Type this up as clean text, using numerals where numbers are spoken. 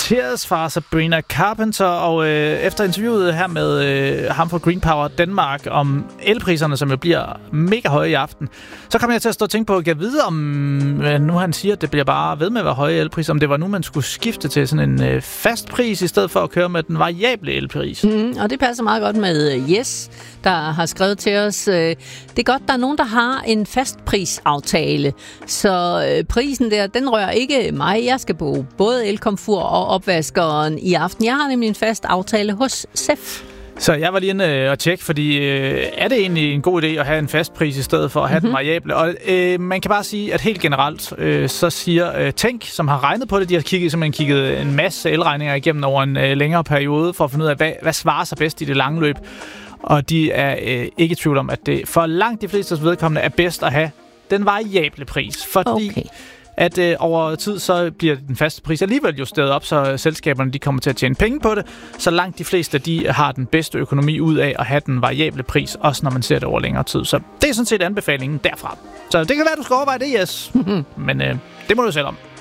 Tears fra Sabrina Carpenter, og efter interviewet her med ham fra Green Power Danmark om elpriserne, som jo bliver mega høje i aften, så kom jeg til at stå og tænke på, at jeg vide om, nu han siger, at det bliver bare ved med at være høje elpriser, om det var nu, man skulle skifte til sådan en fast pris, i stedet for at køre med den variable elpris. Og det passer meget godt med Jes, der har skrevet til os. Det er godt, der er nogen, der har en fastprisaftale, så prisen der, den rører ikke mig. Jeg skal bruge både elkomfur og opvaskeren i aften. Jeg har nemlig en fast aftale hos SEF. Så jeg var lige inde og tjekke, fordi er det egentlig en god idé at have en fast pris i stedet for at have den variable? Og man kan bare sige, at helt generelt, så siger Tænk, som har regnet på det, de har kigget en masse elregninger igennem over en længere periode, for at finde ud af, hvad svarer sig bedst i det lange løb. Og de er ikke i tvivl om, at det for langt de fleste vedkommende er bedst at have den variable pris. Fordi at over tid, så bliver den faste pris alligevel justeret op, så selskaberne de kommer til at tjene penge på det. Så langt de fleste, de har den bedste økonomi ud af at have den variable pris, også når man ser det over længere tid. Så det er sådan set anbefalingen derfra. Så det kan være, du skal overveje det, Jes. Men det må du selv om.